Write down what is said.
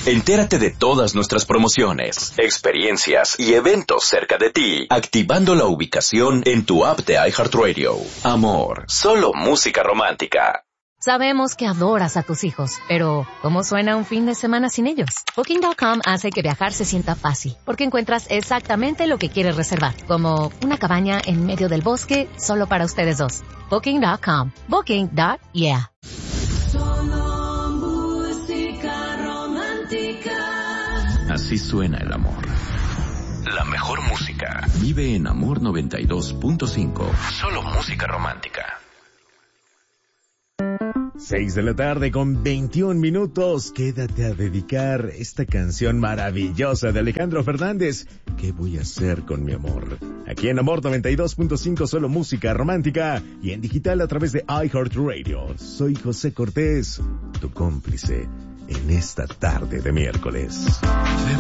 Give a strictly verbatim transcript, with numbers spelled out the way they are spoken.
Entérate de todas nuestras promociones, experiencias y eventos cerca de ti, activando la ubicación en tu app de iHeartRadio. Amor, solo música romántica. Sabemos que adoras a tus hijos, pero ¿cómo suena un fin de semana sin ellos? Booking punto com hace que viajar se sienta fácil, porque encuentras exactamente lo que quieres reservar, como una cabaña en medio del bosque solo para ustedes dos. Booking punto com. Booking. Yeah. Solo música romántica. Así suena el amor. La mejor música vive en Amor noventa y dos punto cinco. Solo música romántica. Seis de la tarde con veintiún minutos. Quédate a dedicar esta canción maravillosa de Alejandro Fernández. ¿Qué voy a hacer con mi amor? Aquí en Amor noventa y dos punto cinco, solo música romántica. Y en digital a través de iHeartRadio. Soy José Cortés, tu cómplice en esta tarde de miércoles.